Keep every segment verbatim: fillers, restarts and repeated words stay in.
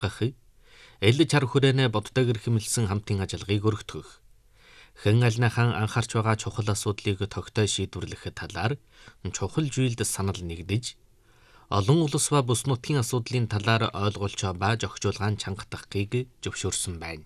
гах, эл чар хүрээнэ боддог эрхэмлсэн хамтын ажиллагааг өргөтгөх, хэн альнаахан анхаарч байгаа чухал асуудлыг тогтоо шийдвэрлэх талаар чухал зүйлд санал нэгдэж, олон улс ба бүс нутгийн асуудлын талаар ойлголцоо ба зохицуулгаан чангатгахыг зөвшөөрсөн байна.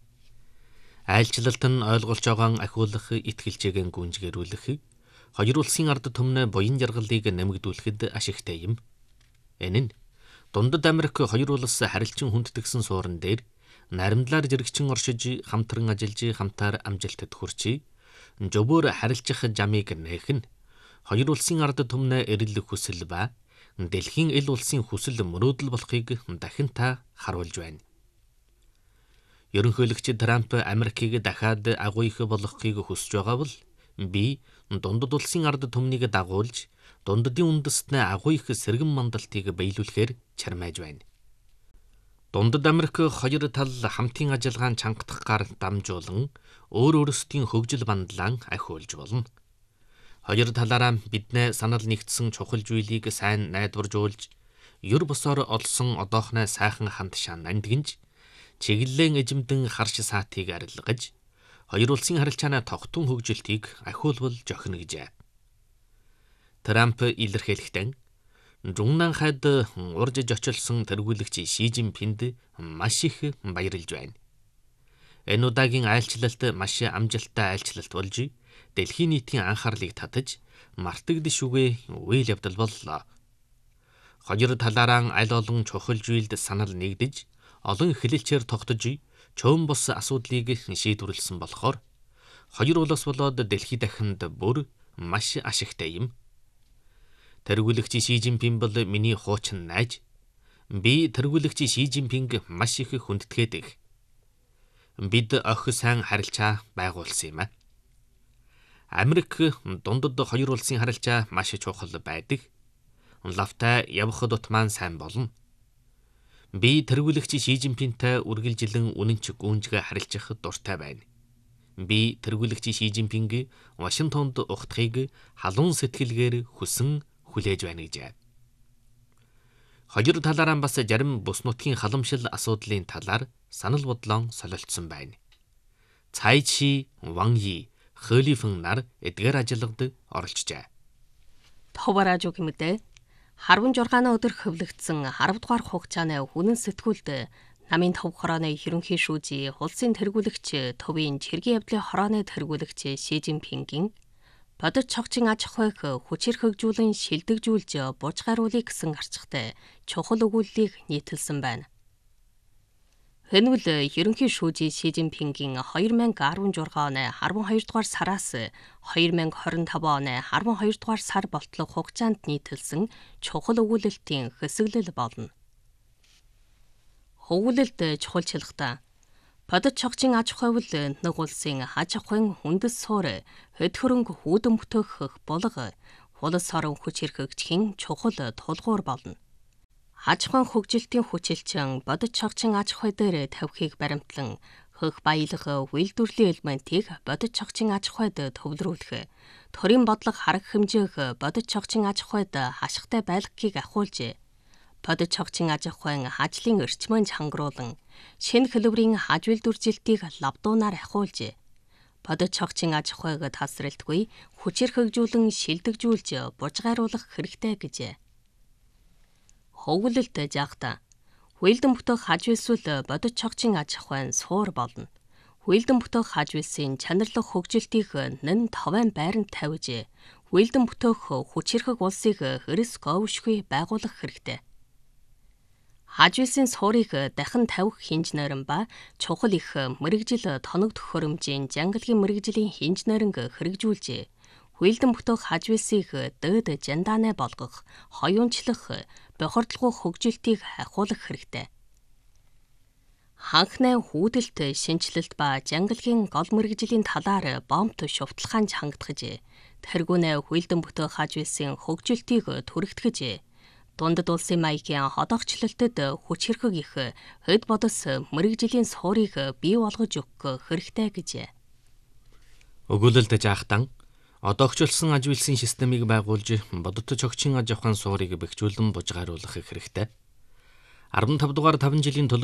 Айлчлалт нь ойлголцоогоо ахиулах итгэлжээгэн гүнжгэрүүлэх, хоёр улсын ард түмнээ буян жаргалыг нэмэгдүүлэхэд ашигтай юм. Энэ нь Дундад Америк хоёр улс харилцан хүндэтгсэн суурин дээр наримдлаар зэрэгчин оршиж, хамтран ажиллаж, хамтаар амжилтад хүрч, зөвөр харилцах замыг нээх нь хоёр улсын ард түмнээ эрэлх хүсэл ба дэлхийн эл улсын хүсэл мөрөөдөл болохыг дахин та харуулж байна. Ерөнхийлөгч Трамп Америкийг дахиад агуу их болгохыг хүсэж байгаа бол би дундад улсын ард түмнийг дагуулж, дундадын үндэстнээ агуу их сэргэн мандалтыг биелүүлэхээр чармайж байна. Дундад Америк хоёр тал хамтын ажиллагаан чангатахгаар дамжуулан өөр өөрсдийн хөгжил бандлаа ахиулж болно. Хоёр талаараа биднээ санал нэгдсэн чухал зүйлийг сайн найдваржуулж, ёр босоор олсон одоохны сайхан хандшаа нандгинж, чиглэлэн эжимдэн харш саатыг арилгаж, хоёр улсын харилцааны тогтун хөгжилтийг ахиулбал жохино гэжээ. Трамп илэрхийлэхдээ Жунгнан хайд урж жочилсон тэргүүлэгч Ши Жинпинд маш их баярлж байна. Энэ удаагийн айлчлалт маш амжилттай айлчлалт болж, дэлхийн нийтийн анхаарлыг татаж, мартагдшгүй үйл явдал боллоо. Хоёр талаараа аль олон чухал зүйлд санал нэгдэж, олон хэлэлцээр тогтож, чөөн бус асуудлыг шийдвэрлсэн болохоор хоёр улс болоод дэлхий дахинд бүр маш ашигтай юм. Тэргүүлэгч Ши Жинпин бол миний хуучин найз. Би тэргүүлэгч Ши Жинпинг маш их хүндэтгээд. Бид ох сайн харилцаа байгуулсан юм а. Америк дундад хоёр улсын харилцаа маш чухал байдаг. Лавтай явах дутмаан сайн болно. Би тэргүүлэгч Ши Жинпинтэй үргэлжилэн үнэнч гүнжгэ харилцах дуртай байна. Би тэргүүлэгч Ши Жинпинг Вашингтонд ухтахыг халуун сэтгэлгээр хүсэн хүлээж байна гэжээ. Хоёр талаараа бас зарим бус нутгийн халамжил асуудлын талаар санал бодлоо солилцсон байна. Цай Чи, Ван Yi, Хөлифэн нар эдгээр ажиллагад оролцжээ. Товараажуу гэмэдэ харван жургааны өдөр хөвлөгдсөн харав дугаар хугацааны хүнэн сэтгүүлд намын төв хорооны ерөнхий шүүжий улсын тэргүүлэгч төвийн чиргийн явдлын хорооны тэргүүлэгч Ши Жинпингийн бодит цогцын аж ахуйг хүчээр хөгжүүлэн шилдэгжүүлж буж гаруулыг гэсэн арчигтай чухал өгүүллийг нийтэлсэн байна. Энэ үл ерөнхий шүүжий Ши Жинпингийн хоёр мянга арван жургаан оны арван хоёр дугаар сараас хоёр мянга хорин тав оны арван хоёр дугаар сар болтлог хугацаанд нийтэлсэн чухал өгүүлэлтийн хэсэглэл болно. Өгүүлэлт чухалчилгатай бодит цогцын аж ахуй бол нэг улсын аж ахуйн үндэс суур, хөд хөрөнгө хүүдэн бүтээх булга, улс орон хүч хэрхэгжихийн чухал тулгуур болно. Аж ахуйн хөгжилтийн хүчилчин бодит цогцын аж ахуй дээр тавихыг баримтлан хөх баялаг үйлдвэрлэлийн элементийг бодит цогцын аж ахуйд төвлөрүүлэх, төрийн бодлого харах хэмжээг бодит цогцын аж ахуйд хашигтай байлгахыг ахиулж, бодит цогцын аж ахуйн ажлын эрчмөнд хангруулан шинэ хэлбэрийн аж үйлдвэржилтийг лавдуунаар ахиулж, бодит цогцын аж ахуйг тасралтгүй хүчээр хөгжүүлэн шилдэгжүүлж бужгааруулах хэрэгтэй гэжээ. Өгүүлэлт жаагта хүйлдэн бүтэх аж үйлсүүл бодит цогцын аж ахуйн суур болно. Хүйлдэн бүтэх аж үйлсийн чанарлах хөгжилтийг нэн товын байранд тавьж, хүйлдэн бүтэх хүчирхэг улсыг хэрэс говшгүй байгуулах хэрэгтэй. Аж үйлсийн суурийг дахин тавих хинж нойрон ба чухал их мэрэгжил тоногдох хөрөмжийн жангалгийн мэрэгжлийн хинж нойронг хэрэгжүүлж, хүйлдэн бүтэх аж үйлсийг дээд жандаанаа болгох, хоёуунчлах, бохирдлого хөгжилтийг ахиулах хэрэгтэй. Ханхны хүүдэлт, шинжилэлт ба жангалгийн гол мэрэгжлийн талаар бомбт шувталхаанд хангадгаж, тэргүүнээ хүйлдэн бүтэх аж үйлсийн хөгжилтийг түрэгтгэж, дундад улсын маягийн ходогчлолтод хүч хэрхэг их хөд бодос мэрэгжлийн суурийг бий болгож өгөх хэрэгтэй гэжээ. Өгүүлэлт жаахтан одоогчлсон аж үйлсийн системийг байгуулж, бодит цогцын аж ахуйн суурийг бэхжүүлэн бужгааруулах хэрэгтэй. арван тав дугаар таван жилийн